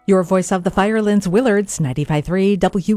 Your voice of the Firelands Willards, 95.3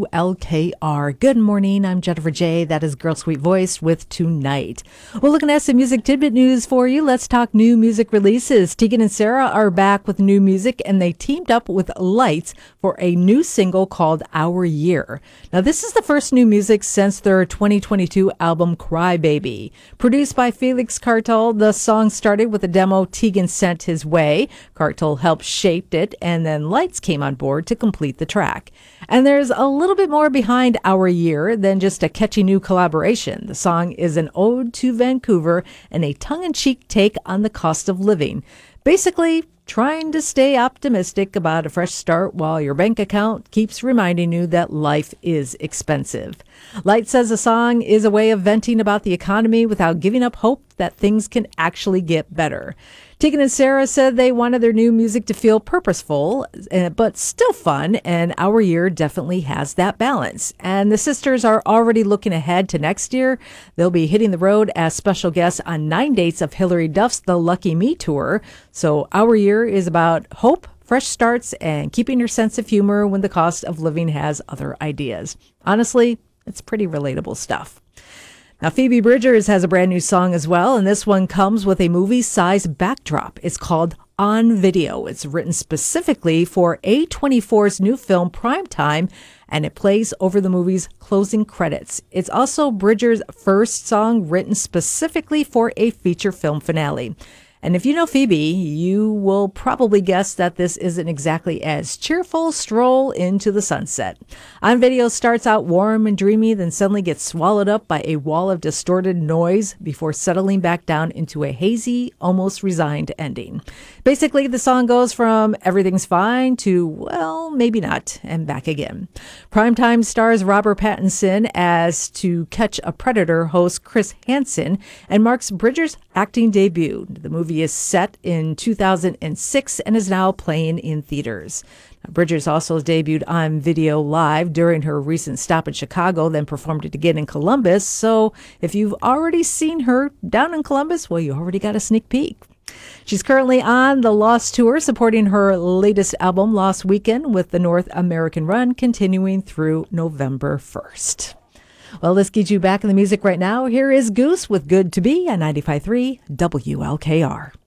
WLKR. Good morning, I'm Jennifer J. That is Girl Sweet Voice with Tonight. We're looking at some music tidbit news for you. Let's talk new music releases. Tegan and Sara are back with new music, and they teamed up with Lights for a new single called Our Year. Now, this is the first new music since their 2022 album Cry Baby. Produced by Felix Cartal, the song started with a demo Tegan sent his way. Cartal helped shape it, and then Lights came on board to complete the track. And there's a little bit more behind Our Year than just a catchy new collaboration. The song is an ode to Vancouver and a tongue-in-cheek take on the cost of living. Basically, trying to stay optimistic about a fresh start while your bank account keeps reminding you that life is expensive. Light says the song is a way of venting about the economy without giving up hope that things can actually get better. Tegan and Sara said they wanted their new music to feel purposeful, but still fun, and Our Year definitely has that balance. And the sisters are already looking ahead to next year. They'll be hitting the road as special guests on 9 dates of Hilary Duff's The Lucky Me Tour. So Our Year is about hope, fresh starts, and keeping your sense of humor when the cost of living has other ideas. Honestly, it's pretty relatable stuff. Now, Phoebe Bridgers has a brand new song as well, and this one comes with a movie-sized backdrop. It's called On Video. It's written specifically for A24's new film Primetime, and it plays over the movie's closing credits. It's also Bridgers' first song written specifically for a feature film finale. And if you know Phoebe, you will probably guess that this isn't exactly as cheerful stroll into the sunset. On Video starts out warm and dreamy, then suddenly gets swallowed up by a wall of distorted noise before settling back down into a hazy, almost resigned ending. Basically, the song goes from everything's fine to, well, maybe not, and back again. Primetime stars Robert Pattinson as To Catch a Predator host Chris Hansen and marks Bridgers' acting debut. The movie is set in 2006 and is now playing in theaters. Now, Bridgers also debuted on Video Live during her recent stop in Chicago, then performed it again in Columbus. So if you've already seen her down in Columbus, well, you already got a sneak peek. She's currently on the Lost Tour, supporting her latest album, Lost Weekend, with the North American run continuing through November 1st. Well, let's get you back in the music right now. Here is Goose with Good to Be on 95.3 WLKR.